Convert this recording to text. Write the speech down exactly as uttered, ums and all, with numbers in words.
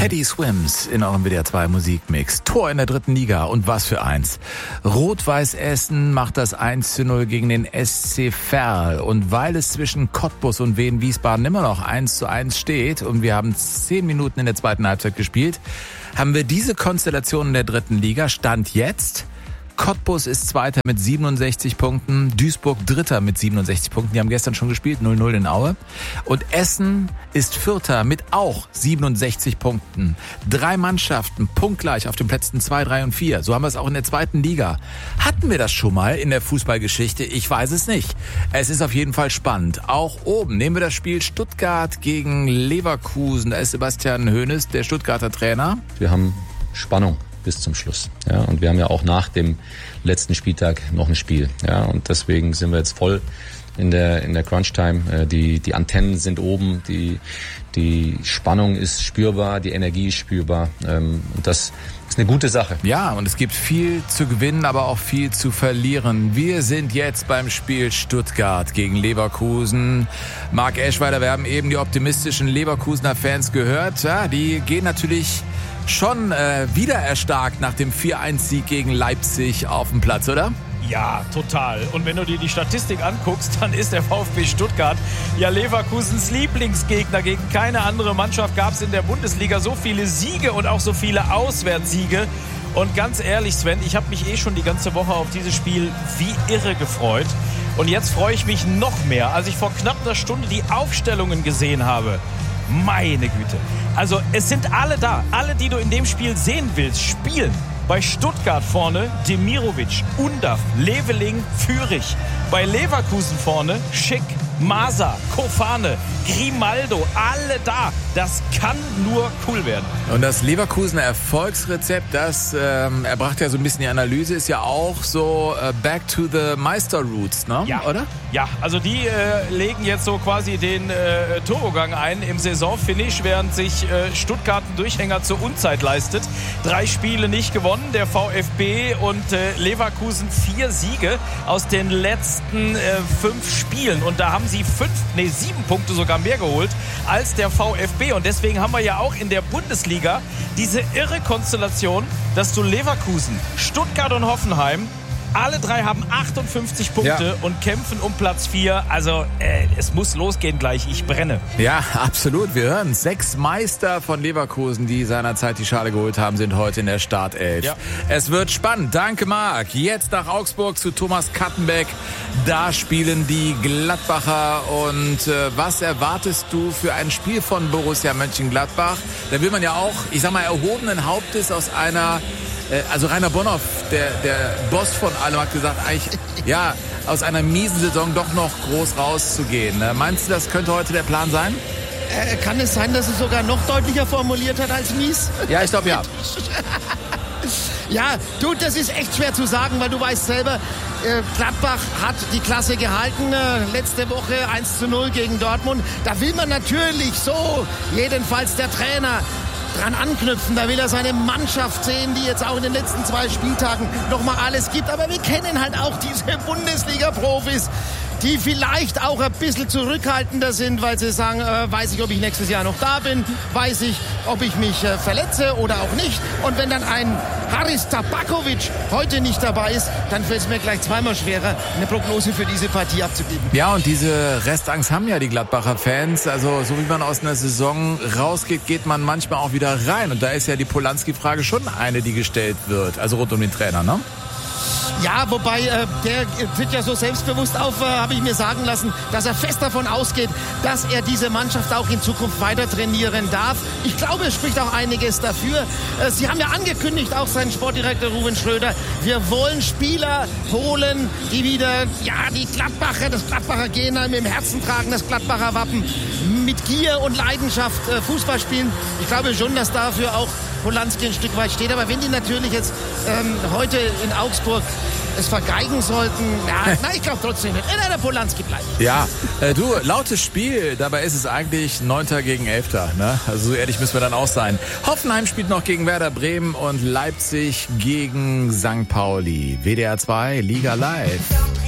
Teddy Swims in eurem W D R zwei Musikmix. Tor in der dritten Liga und was für eins. Rot-Weiß Essen macht das eins zu null gegen den S C Verl. Und weil es zwischen Cottbus und Wien Wiesbaden immer noch eins zu eins steht und wir haben zehn Minuten in der zweiten Halbzeit gespielt, haben wir diese Konstellation in der dritten Liga. Stand jetzt: Cottbus ist Zweiter mit siebenundsechzig Punkten, Duisburg Dritter mit siebenundsechzig Punkten, die haben gestern schon gespielt, null null in Aue. Und Essen ist Vierter mit auch siebenundsechzig Punkten. Drei Mannschaften punktgleich auf den Plätzen zwei, drei und vier. So haben wir es auch in der zweiten Liga. Hatten wir das schon mal in der Fußballgeschichte? Ich weiß es nicht. Es ist auf jeden Fall spannend. Auch oben nehmen wir das Spiel Stuttgart gegen Leverkusen. Da ist Sebastian Hoeneß, der Stuttgarter Trainer. Wir haben Spannung bis zum Schluss. Ja, und wir haben ja auch nach dem letzten Spieltag noch ein Spiel. Ja, und deswegen sind wir jetzt voll in der in der Crunch-Time. Die die Antennen sind oben, die die Spannung ist spürbar, die Energie ist spürbar. Und das ist eine gute Sache. Ja, und es gibt viel zu gewinnen, aber auch viel zu verlieren. Wir sind jetzt beim Spiel Stuttgart gegen Leverkusen. Marc Eschweiler, wir haben eben die optimistischen Leverkusener Fans gehört. Ja, die gehen natürlich schon äh, wieder erstarkt nach dem vier eins Sieg gegen Leipzig auf dem Platz, oder? Ja, total. Und wenn du dir die Statistik anguckst, dann ist der VfB Stuttgart ja Leverkusens Lieblingsgegner. Gegen keine andere Mannschaft gab es in der Bundesliga so viele Siege und auch so viele Auswärtssiege. Und ganz ehrlich, Sven, ich habe mich eh schon die ganze Woche auf dieses Spiel wie irre gefreut. Und jetzt freue ich mich noch mehr, als ich vor knapp einer Stunde die Aufstellungen gesehen habe. Meine Güte. Also es sind alle da. Alle, die du in dem Spiel sehen willst, spielen. Bei Stuttgart vorne Demirovic, Undav, Leveling, Führich. Bei Leverkusen vorne Schick, Masa, Kofane, Grimaldo, alle da. Das kann nur cool werden. Und das Leverkusener Erfolgsrezept, das ähm, er brachte ja so ein bisschen die Analyse, ist ja auch so äh, back to the Meister Roots, ne? Ja, oder? Ja, also die äh, legen jetzt so quasi den äh, Turbogang ein im Saisonfinish, während sich äh, Stuttgart einen Durchhänger zur Unzeit leistet. Drei Spiele nicht gewonnen, der VfB und äh, Leverkusen vier Siege aus den letzten äh, fünf Spielen. Und da haben sie fünf, nee, sieben Punkte sogar mehr geholt als der VfB. Und deswegen haben wir ja auch in der Bundesliga diese irre Konstellation, dass du Leverkusen, Stuttgart und Hoffenheim, alle drei haben achtundfünfzig Punkte ja. und kämpfen um Platz vier. Also äh, es muss losgehen gleich. Ich brenne. Ja, absolut. Wir hören, sechs Meister von Leverkusen, die seinerzeit die Schale geholt haben, sind heute in der Startelf. Ja. Es wird spannend. Danke, Marc. Jetzt nach Augsburg zu Thomas Kattenbeck. Da spielen die Gladbacher. Und äh, was erwartest du für ein Spiel von Borussia Mönchengladbach? Da will man ja auch, ich sag mal, erhobenen Hauptes aus einer... Also Rainer Bonhoff, der, der Boss von allem, hat gesagt, eigentlich, ja, aus einer miesen Saison doch noch groß rauszugehen. Meinst du, das könnte heute der Plan sein? Äh, kann es sein, dass es sogar noch deutlicher formuliert hat als mies? Ja, ich glaube, ja. Ja, du, das ist echt schwer zu sagen, weil du weißt selber, äh, Gladbach hat die Klasse gehalten. Äh, letzte Woche eins zu null gegen Dortmund. Da will man natürlich so, jedenfalls der Trainer, dran anknüpfen. Da will er seine Mannschaft sehen, die jetzt auch in den letzten zwei Spieltagen nochmal alles gibt. Aber wir kennen halt auch diese Bundesliga-Profis, die vielleicht auch ein bisschen zurückhaltender sind, weil sie sagen, äh, weiß ich, ob ich nächstes Jahr noch da bin, weiß ich, ob ich mich äh, verletze oder auch nicht. Und wenn dann ein Haris Tabakovic heute nicht dabei ist, dann fällt es mir gleich zweimal schwerer, eine Prognose für diese Partie abzugeben. Ja, und diese Restangst haben ja die Gladbacher Fans. Also so wie man aus einer Saison rausgeht, geht man manchmal auch wieder rein. Und da ist ja die Polanski-Frage schon eine, die gestellt wird. Also rund um den Trainer, ne? Ja, wobei äh, der tritt ja so selbstbewusst auf, äh, habe ich mir sagen lassen, dass er fest davon ausgeht, dass er diese Mannschaft auch in Zukunft weiter trainieren darf. Ich glaube, es spricht auch einiges dafür. Äh, Sie haben ja angekündigt, auch sein Sportdirektor Ruven Schröder, wir wollen Spieler holen, die wieder, ja, die Gladbacher, das Gladbacher Genheim im Herzen tragen, das Gladbacher Wappen, mit Gier und Leidenschaft äh, Fußball spielen. Ich glaube schon, dass dafür auch Polanski ein Stück weit steht. Aber wenn die natürlich jetzt ähm, heute in Augsburg es vergeigen sollten, ja, na, ich glaube trotzdem nicht. Äh, der Polanski bleibt. Ja, äh, du, lautes Spiel, dabei ist es eigentlich Neunter gegen Elfter. Ne? Also so ehrlich müssen wir dann auch sein. Hoffenheim spielt noch gegen Werder Bremen und Leipzig gegen Sankt Pauli. W D R zwei, Liga Live.